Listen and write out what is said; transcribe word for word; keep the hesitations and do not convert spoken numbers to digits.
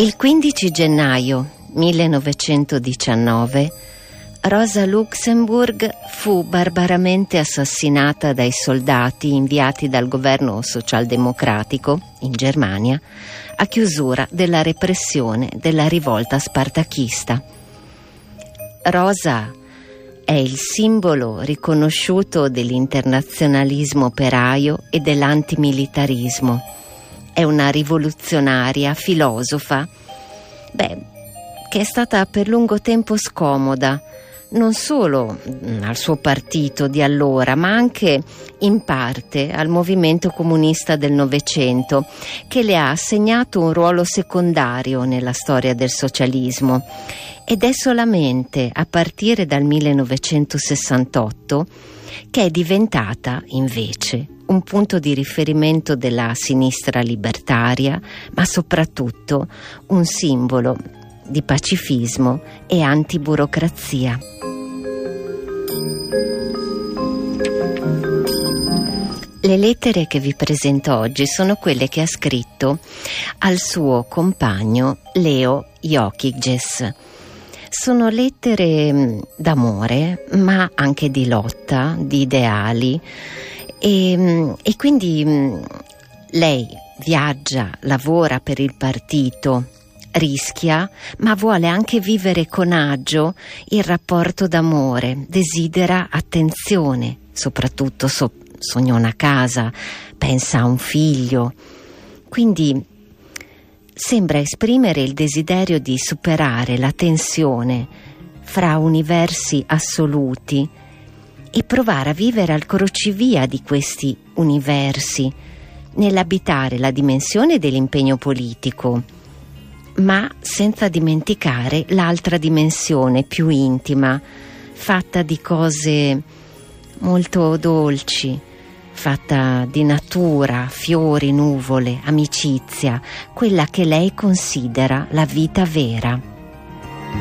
Il quindici gennaio millenovecentodiciannove Rosa Luxemburg fu barbaramente assassinata dai soldati inviati dal governo socialdemocratico in Germania a chiusura della repressione della rivolta spartachista. Rosa è il simbolo riconosciuto dell'internazionalismo operaio e dell'antimilitarismo. È una rivoluzionaria, filosofa, beh, che è stata per lungo tempo scomoda, non solo al suo partito di allora, ma anche in parte al movimento comunista del Novecento, che le ha assegnato un ruolo secondario nella storia del socialismo. Ed è solamente a partire dal millenovecentosessantotto che è diventata, invece, un punto di riferimento della sinistra libertaria, ma soprattutto un simbolo di pacifismo e antiburocrazia. Le lettere che vi presento oggi sono quelle che ha scritto al suo compagno Leo Jokiges. Sono lettere d'amore, ma anche di lotta, di ideali, e, e quindi lei viaggia, lavora per il partito, rischia, ma vuole anche vivere con agio il rapporto d'amore, desidera attenzione, soprattutto so, sogna una casa, pensa a un figlio, quindi sembra esprimere il desiderio di superare la tensione fra universi assoluti e provare a vivere al crocevia di questi universi, nell'abitare la dimensione dell'impegno politico, ma senza dimenticare l'altra dimensione più intima, fatta di cose molto dolci, fatta di natura, fiori, nuvole, amicizia, quella che lei considera la vita vera.